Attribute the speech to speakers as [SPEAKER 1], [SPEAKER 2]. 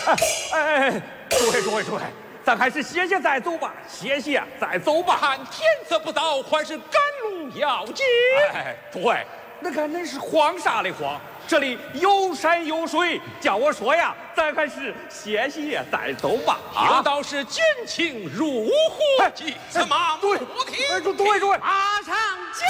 [SPEAKER 1] 诸位，咱还是歇歇再走吧，歇歇再走吧。
[SPEAKER 2] 看天色不早，还是赶路要紧。
[SPEAKER 1] 诸位，那看恁是慌啥的慌？这里有山有水，叫我说呀，咱还是歇歇再走吧。
[SPEAKER 2] 有道是军情如火急，怎么
[SPEAKER 1] 对，
[SPEAKER 2] 不听？
[SPEAKER 1] 诸位，
[SPEAKER 3] 马上进。